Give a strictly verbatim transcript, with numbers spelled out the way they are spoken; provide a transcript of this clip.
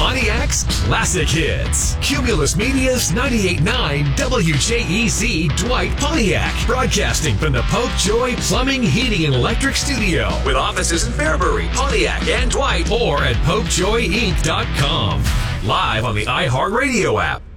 Pontiac's Classic Hits. Cumulus Media's ninety-eight point nine W J E Z Dwight Pontiac. Broadcasting from the Pope Joy Plumbing, Heating, and Electric Studio. With offices in Fairbury, Pontiac, and Dwight. Or at pope joy inc dot com. Live on the iHeartRadio app.